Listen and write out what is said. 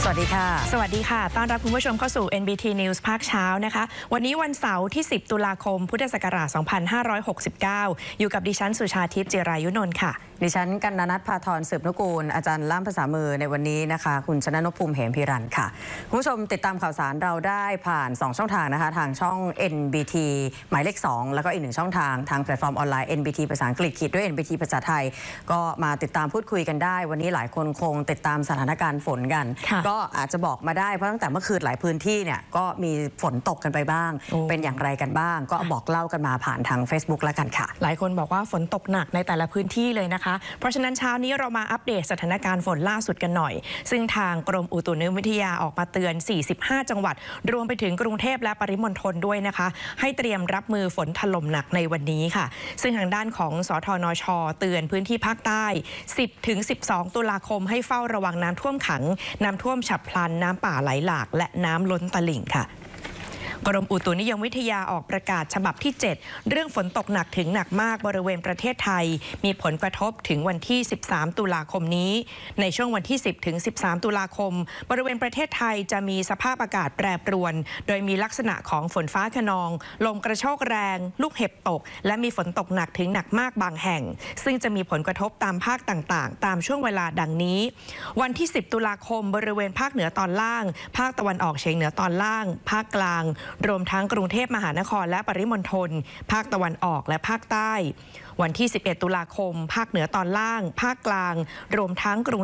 สวัสดีค่ะสวัสดีค่ะต้อนรับคุณผู้ชมเข้าสู่ NBT News ภาคเช้านะคะวันนี้วันเสาร์ที่10ตุลาคมพุทธศักราช2569อยู่กับดิฉันสุชาทิพย์จิรายุนนท์ค่ะดิฉันกัณณัฐ พาธรสืบนุกูลอาจารย์ล่ามภาษามือในวันนี้นะคะคุณชนนพภูมิเหมพิรันค่ะคุณผู้ชมติดตามข่าวสารเราได้ผ่าน2ช่องทางนะคะทางช่อง NBT หมายเลข2แล้วก็อีก1ช่องทางทางแพลตฟอร์มออนไลน์ NBT ภาษาอังกฤษขีดด้วย NBT ภาษาไทยก็มาติดตามพูดคุยกันได้วันนี้หลายคนคงติดตามสถานการณ์ฝนกันก็อาจจะบอกมาได้เพราะตั้งแต่เมื่อคืนหลายพื้นที่เนี่ยก็มีฝนตกกันไปบ้างเป็นอย่างไรกันบ้างก็บอกเล่ากันมาผ่านทาง Facebook แล้วกันค่ะหลายคนบอกว่าฝนตกหนักในแต่ละพื้นที่เลยนะคะเพราะฉะนั้นเช้านี้เรามาอัปเดตสถานการณ์ฝนล่าสุดกันหน่อยซึ่งทางกรมอุตุนิยมวิทยาออกมาเตือน45จังหวัดรวมไปถึงกรุงเทพและปริมณฑลด้วยนะคะให้เตรียมรับมือฝนถล่มหนักในวันนี้ค่ะซึ่งทางด้านของสทนช.เตือนพื้นที่ภาคใต้10 ถึง 12 ตุลาคมให้เฝ้าระวังน้ำท่วมขังน้ำท่วมฉับพลันน้ำป่าไหลหลากและน้ำล้นตลิ่งค่ะกรมอุตุนิยมวิทยาออกประกาศฉบับที่ 7เรื่องฝนตกหนักถึงหนักมากบริเวณประเทศไทยมีผลกระทบถึงวันที่13ตุลาคมนี้ในช่วงวันที่10ถึง13ตุลาคมบริเวณประเทศไทยจะมีสภาพอากาศแปรปรวนโดยมีลักษณะของฝนฟ้าคะนองลมกระโชกแรงลูกเห็บตกและมีฝนตกหนักถึงหนักมากบางแห่งซึ่งจะมีผลกระทบตามภาคต่างๆตามช่วงเวลาดังนี้วันที่10ตุลาคมบริเวณภาคเหนือตอนล่างภาคตะวันออกเฉียงเหนือตอนล่างภาคกลางรวมทั้งกรุงเทพมหานครและปริมณฑลภาคตะวันออกและภาคใต้วันที่11ตุลาคมภาคเหนือตอนล่างภาคกลางรวมทั้งกรุง